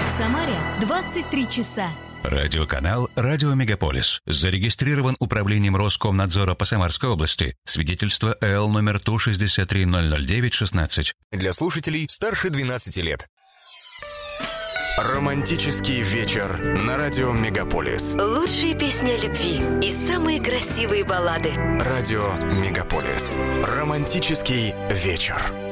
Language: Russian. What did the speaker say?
В Самаре 23 часа. Радиоканал «Радио Мегаполис» зарегистрирован Управлением Роскомнадзора по Самарской области. Свидетельство ЭЛ номер 163-009-16. Для слушателей старше 12 лет. Романтический вечер на радио Мегаполис. Лучшие песни о любви и самые красивые баллады. Радио Мегаполис. Романтический вечер.